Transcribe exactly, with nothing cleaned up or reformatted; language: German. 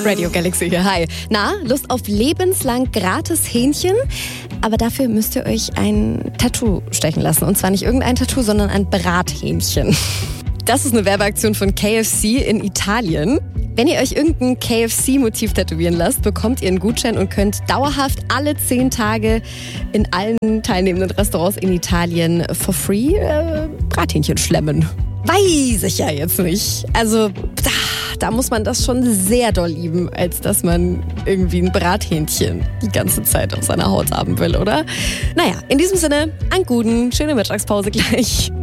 Radio Galaxy hier, hi. Na, Lust auf lebenslang gratis Hähnchen? Aber dafür müsst ihr euch ein Tattoo stechen lassen. Und zwar nicht irgendein Tattoo, sondern ein Brathähnchen. Das ist eine Werbeaktion von K F C in Italien. Wenn ihr euch irgendein K F C-Motiv tätowieren lasst, bekommt ihr einen Gutschein und könnt dauerhaft alle zehn Tage in allen teilnehmenden Restaurants in Italien for free äh, Brathähnchen schlemmen. Weiß ich ja jetzt nicht. Also da, da muss man das schon sehr doll lieben, als dass man irgendwie ein Brathähnchen die ganze Zeit auf seiner Haut haben will, oder? Naja, in diesem Sinne, einen guten, schöne Mittagspause gleich.